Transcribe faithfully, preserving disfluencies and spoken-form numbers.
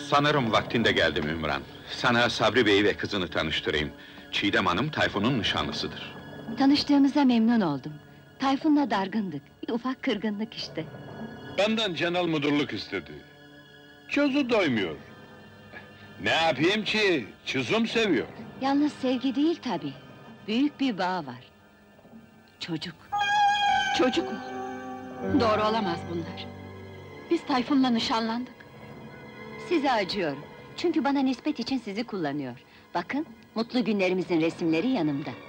Sanırım vaktinde geldim Ümran. Sana Sabri Bey'i ve kızını tanıştırayım. Çiğdem Hanım Tayfun'un nişanlısıdır. Tanıştığımıza memnun oldum. Tayfun'la dargındık, bir ufak kırgınlık işte. Benden genel müdürlük istedi. Çözü doymuyor. Ne yapayım ki, çözüm seviyor. Yalnız sevgi değil tabii. Büyük bir bağ var. Çocuk. Çocuk mu? Doğru olamaz bunlar. Biz Tayfun'la nişanlandık. Size acıyorum. Çünkü bana nispet için sizi kullanıyor. Bakın, mutlu günlerimizin resimleri yanımda.